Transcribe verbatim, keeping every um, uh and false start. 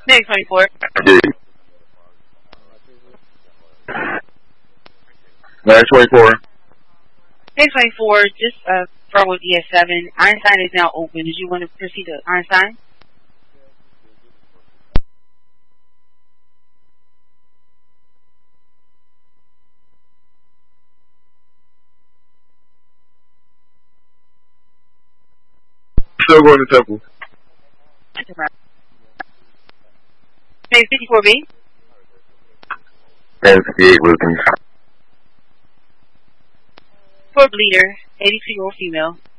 Page twenty-four. Yeah. Nine twenty-four. Page twenty-four, just uh, start with E S seven. Einstein is now open. Did you want to proceed to Einstein? Still going to Temple. Page fifty-four B. And fifty-eight Wilkins. For bleeder, eighty-two year old female.